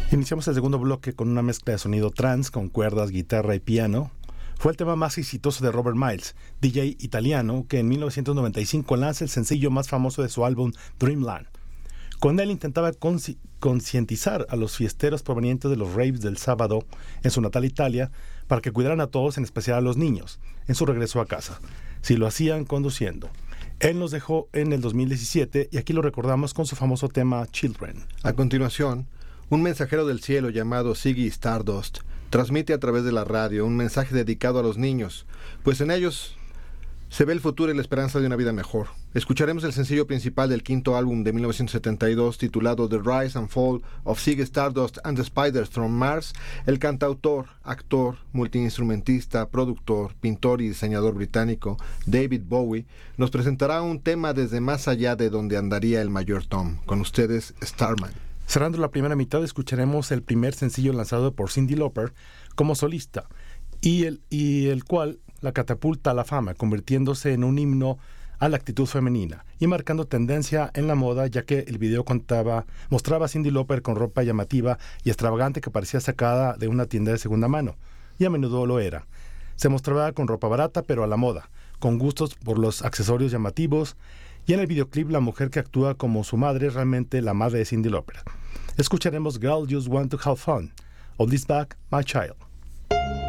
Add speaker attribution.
Speaker 1: Iniciamos el segundo bloque con una mezcla de sonido trance con cuerdas, guitarra y piano. Fue el tema más exitoso de Robert Miles, DJ italiano, que en 1995 lanza el sencillo más famoso de su álbum Dreamland. Con él intentaba concientizar a los fiesteros provenientes de los raves del sábado en su natal Italia para que cuidaran a todos, en especial a los niños, en su regreso a casa, si lo hacían conduciendo. Él nos dejó en el 2017 y aquí lo recordamos con su famoso tema Children.
Speaker 2: A continuación, un mensajero del cielo llamado Ziggy Stardust transmite a través de la radio un mensaje dedicado a los niños, pues en ellos se ve el futuro y la esperanza de una vida mejor. Escucharemos el sencillo principal del quinto álbum de 1972 titulado The Rise and Fall of Ziggy Stardust and the Spiders from Mars. El cantautor, actor, multiinstrumentista, productor, pintor y diseñador británico David Bowie nos presentará un tema desde más allá de donde andaría el mayor Tom. Con ustedes, Starman.
Speaker 1: Cerrando la primera mitad escucharemos el primer sencillo lanzado por Cyndi Lauper como solista y el cual la catapulta a la fama, convirtiéndose en un himno a la actitud femenina y marcando tendencia en la moda, ya que el video mostraba a Cyndi Lauper con ropa llamativa y extravagante que parecía sacada de una tienda de segunda mano, y a menudo lo era. Se mostraba con ropa barata pero a la moda, con gustos por los accesorios llamativos, y en el videoclip la mujer que actúa como su madre es realmente la madre de Cyndi Lauper. Escucharemos Girl Just Want to Have Fun, Hold This Back, My Child.